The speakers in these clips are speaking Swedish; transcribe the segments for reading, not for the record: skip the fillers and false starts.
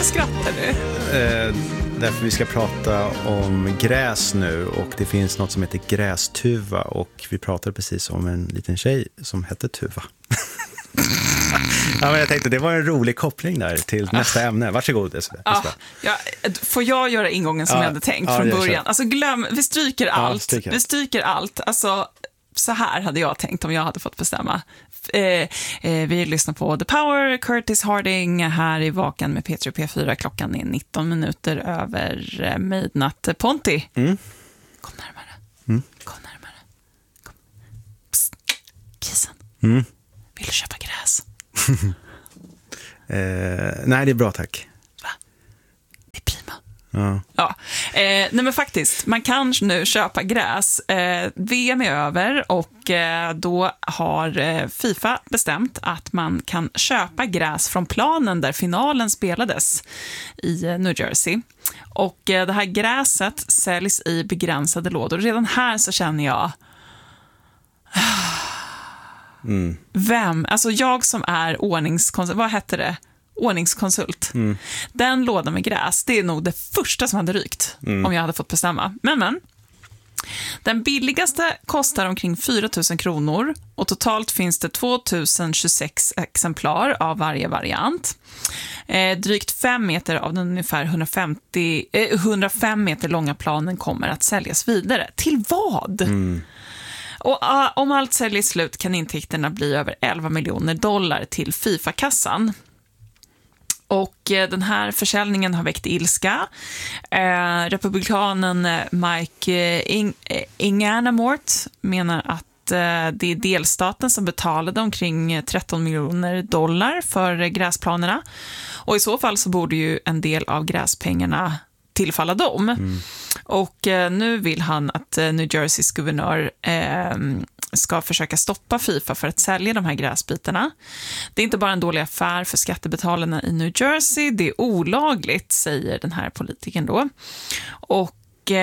Varför skrattar du? Därför vi ska prata om gräs nu, och det finns något som heter grästuva, och vi pratade precis om en liten tjej som hette Tuva. Ja, men jag tänkte det var en rolig koppling där till nästa ämne. Varsågod. Får jag göra ingången som jag hade tänkt från början? Alltså vi stryker allt. Vi stryker allt. Alltså, så här hade jag tänkt om jag hade fått bestämma. Vi lyssnar på The Power, Curtis Harding här i Vaken med P3 och P4. Klockan är 19 minuter över midnatt. Ponti, kom närmare. Kom närmare. Kom. Psst. Kisen. Vill du köpa gräs? Nej, det är bra, tack. Va? Det är prima. Ja. Nej, men faktiskt, man kan nu köpa gräs. VM är över, och då har FIFA bestämt att man kan köpa gräs från planen där finalen spelades i New Jersey. Och det här gräset säljs i begränsade lådor. Redan här så känner jag... Vem? Alltså jag som är ordningskonsult, vad heter det? Ordningskonsult. Den lådan med gräs, det är nog det första som hade rykt om jag hade fått bestämma. Men. Den billigaste kostar omkring 4 000 kronor, och totalt finns det 2026 exemplar av varje variant. Drygt 5 meter av den ungefär 105 meter långa planen kommer att säljas vidare. Till vad? Och om allt säljer slut kan intäkterna bli över $11 miljoner till FIFA-kassan. Och den här försäljningen har väckt ilska. Republikanen Mike Inganamort menar att det är delstaten som betalade omkring $13 miljoner för gräsplanerna. Och i så fall så borde ju en del av gräspengarna tillfalla dem. Och nu vill han att New Jerseys guvernör ska försöka stoppa FIFA för att sälja de här gräsbitarna. Det är inte bara en dålig affär för skattebetalarna i New Jersey, det är olagligt, säger den här politikern då. Och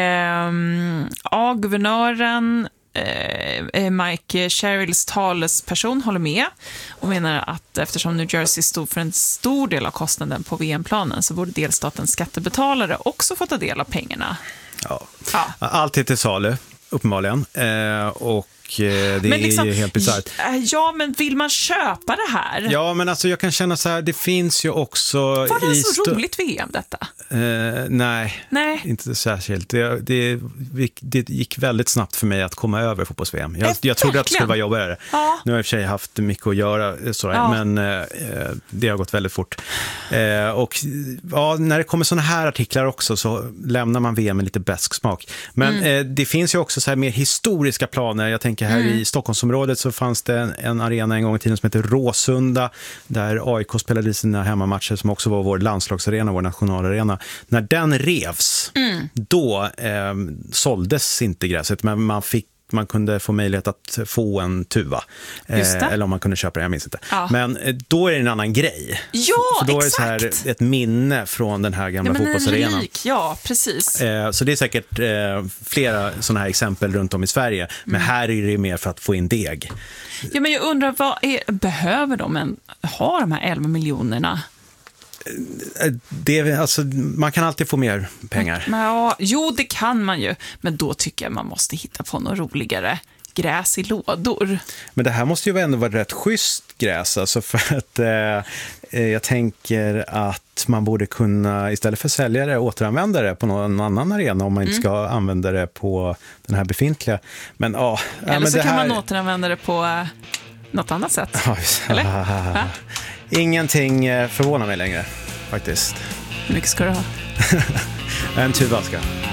guvernören Mike Sherrills talesperson håller med och menar att eftersom New Jersey stod för en stor del av kostnaden på VM-planen så borde delstatens skattebetalare också få ta del av pengarna. Ja. Allt är till salu, uppenbarligen. Och det men liksom, är ju helt bizarrt. Ja, men vill man köpa det här? Ja, men alltså jag kan känna så här, det finns ju också... Var det så roligt VM detta? Nej, inte särskilt. Det gick väldigt snabbt för mig att komma över fotbolls-VM. Jag trodde att det skulle vara jobbigare. Ja. Nu har jag i och för sig haft mycket att göra, men det har gått väldigt fort. Och när det kommer såna här artiklar också så lämnar man VM med lite besk smak. Men det finns ju också så här mer historiska planer. Jag tänker här i Stockholmsområdet så fanns det en arena en gång i tiden som heter Råsunda, där AIK spelade sina hemmamatcher, som också var vår landslagsarena, vår nationalarena. När den revs, då såldes inte gräset, men man kunde få möjlighet att få en tuva. Eller om man kunde köpa det, jag minns inte. Ja. Men då är det en annan grej. Ja, för då exakt. är det så här ett minne från den här gamla fotbollsarenan. Ja, precis. Så det är säkert flera sådana här exempel runt om i Sverige. Men här är det mer för att få in deg. Ja, men jag undrar, behöver de ha de här 11 miljonerna? Alltså, man kan alltid få mer pengar. Jo, det kan man ju. Men då tycker jag man måste hitta på något roligare. Gräs i lådor. Men det här måste ju ändå vara rätt schysst gräs. Alltså, för att jag tänker att man borde kunna, istället för sälja det, återanvända det på någon annan arena om man inte ska använda det på den här befintliga. Men, eller så kan man återanvända det på något annat sätt. Eller? Ingenting förvånar mig längre, faktiskt. Hur mycket ska du ha? En tuva ska.